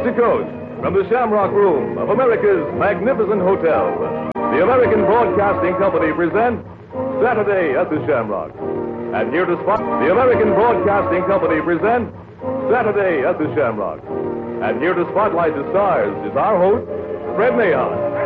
to coast, from the Shamrock Room of America's magnificent hotel, the American Broadcasting Company presents Saturday at the Shamrock. And here to spot the American Broadcasting Company presents Saturday at the Shamrock. And here to spotlight the stars is our host, Fred Mayon.